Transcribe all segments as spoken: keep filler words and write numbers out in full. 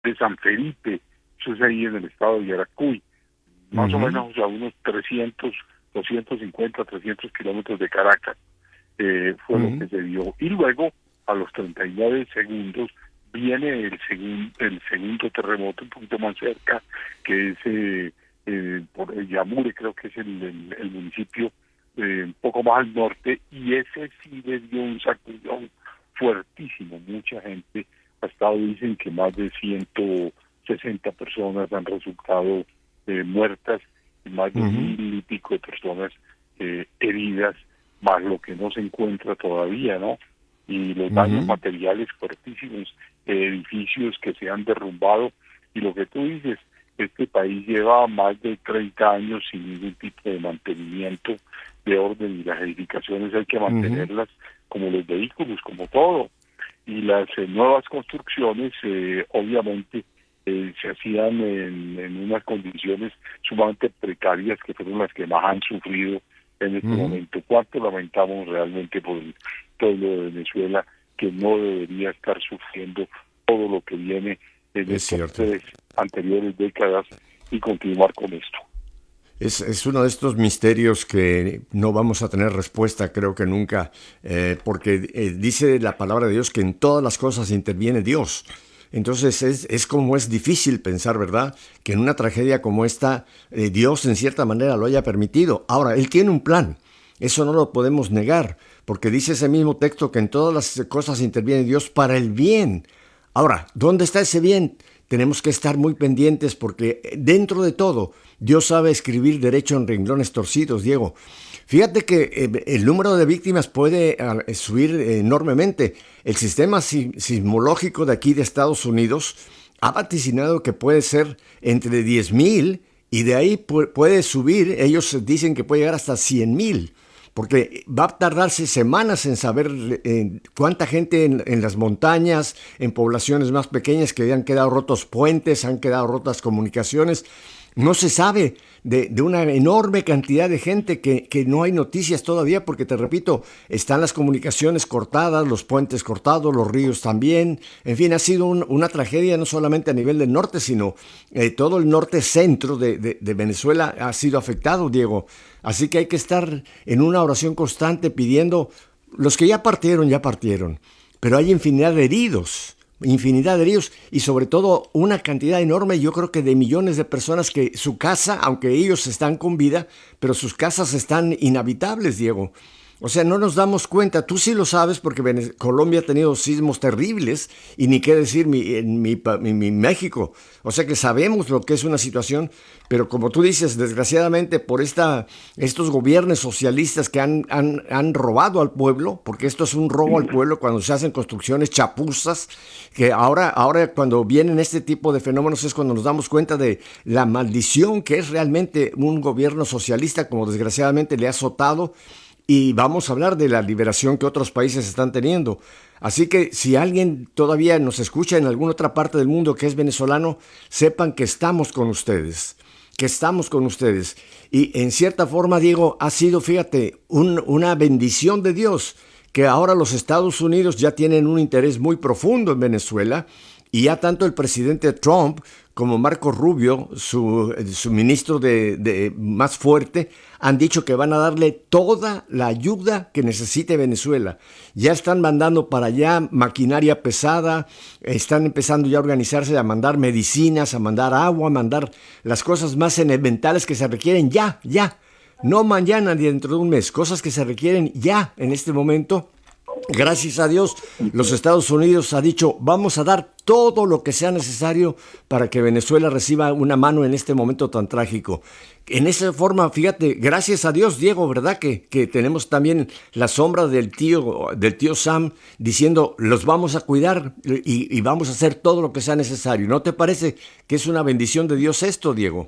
de San Felipe, eso es ahí en el estado de Yaracuy, más uh-huh. o menos a unos trescientos, doscientos cincuenta, trescientos kilómetros de Caracas, eh, fue uh-huh. lo que se dio. Y luego, a los treinta y nueve segundos, viene el, segun, el segundo terremoto un poquito más cerca, que es eh, eh, por el Yamure, creo que es el, el, el municipio eh, un poco más al norte, y ese sí le dio un sacudón fuertísimo. Mucha gente, hasta hoy dicen que más de ciento sesenta personas han resultado eh, muertas y más de uh-huh. mil y pico de personas eh, heridas, más lo que no se encuentra todavía, ¿no? Y los daños uh-huh. materiales fuertísimos, eh, edificios que se han derrumbado, y lo que tú dices, este país lleva más de treinta años sin ningún tipo de mantenimiento de orden, y las edificaciones hay que mantenerlas uh-huh. como los vehículos, como todo, y las eh, nuevas construcciones eh, obviamente eh, se hacían en, en unas condiciones sumamente precarias, que fueron las que más han sufrido en este uh-huh. momento. ¿Cuánto lamentamos realmente por el pueblo de Venezuela, que no debería estar sufriendo todo lo que viene en es estas tres anteriores décadas, y continuar con esto? Es, es uno de estos misterios que no vamos a tener respuesta, creo que nunca, eh, porque eh, dice la palabra de Dios que en todas las cosas interviene Dios. Entonces es, es como es difícil pensar, ¿verdad?, que en una tragedia como esta eh, Dios en cierta manera lo haya permitido. Ahora, Él tiene un plan, eso no lo podemos negar, porque dice ese mismo texto que en todas las cosas interviene Dios para el bien. Ahora, ¿dónde está ese bien? Tenemos que estar muy pendientes, porque dentro de todo Dios sabe escribir derecho en renglones torcidos, Diego. Fíjate que el número de víctimas puede subir enormemente. El sistema sismológico de aquí de Estados Unidos ha vaticinado que puede ser entre diez mil, y de ahí puede subir, ellos dicen que puede llegar hasta cien mil. Porque va a tardarse semanas en saber eh, cuánta gente en, en las montañas, en poblaciones más pequeñas que han quedado rotos puentes, han quedado rotas comunicaciones. No se sabe de, de una enorme cantidad de gente que, que no hay noticias todavía, porque te repito, están las comunicaciones cortadas, los puentes cortados, los ríos también. En fin, ha sido un, una tragedia no solamente a nivel del norte, sino eh, todo el norte centro de, de, de Venezuela ha sido afectado, Diego. Así que hay que estar en una oración constante pidiendo. Los que ya partieron, ya partieron, pero hay infinidad de heridos. Infinidad de heridos, y sobre todo una cantidad enorme, yo creo que de millones de personas que su casa, aunque ellos están con vida, pero sus casas están inhabitables, Diego. O sea, no nos damos cuenta. Tú sí lo sabes, porque Venez- Colombia ha tenido sismos terribles, y ni qué decir mi, en mi, mi, mi México. O sea que sabemos lo que es una situación, pero como tú dices, desgraciadamente por esta, estos gobiernos socialistas que han, han, han robado al pueblo, porque esto es un robo al pueblo cuando se hacen construcciones chapuzas, que ahora, ahora cuando vienen este tipo de fenómenos es cuando nos damos cuenta de la maldición que es realmente un gobierno socialista, como desgraciadamente le ha azotado. Y vamos a hablar de la liberación que otros países están teniendo. Así que si alguien todavía nos escucha en alguna otra parte del mundo que es venezolano, sepan que estamos con ustedes, que estamos con ustedes. Y en cierta forma, Diego, ha sido, fíjate, un, una bendición de Dios, que ahora los Estados Unidos ya tienen un interés muy profundo en Venezuela, y ya tanto el presidente Trump como Marco Rubio, su, su ministro de, de más fuerte, han dicho que van a darle toda la ayuda que necesite Venezuela. Ya están mandando para allá maquinaria pesada, están empezando ya a organizarse, a mandar medicinas, a mandar agua, a mandar las cosas más elementales que se requieren ya, ya. No mañana ni dentro de un mes, cosas que se requieren ya en este momento. Gracias a Dios, los Estados Unidos ha dicho, vamos a dar todo lo que sea necesario para que Venezuela reciba una mano en este momento tan trágico. En esa forma, fíjate, gracias a Dios, Diego, ¿verdad? Que, que tenemos también la sombra del tío, del tío Sam diciendo, los vamos a cuidar y, y vamos a hacer todo lo que sea necesario. ¿No te parece que es una bendición de Dios esto, Diego?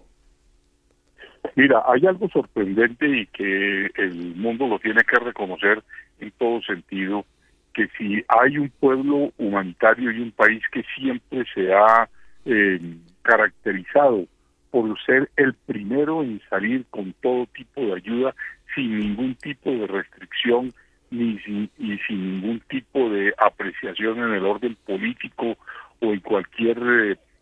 Mira, hay algo sorprendente y que el mundo lo tiene que reconocer en todo sentido, que si hay un pueblo humanitario y un país que siempre se ha eh, caracterizado por ser el primero en salir con todo tipo de ayuda, sin ningún tipo de restricción ni sin, y sin ningún tipo de apreciación en el orden político o en cualquier eh,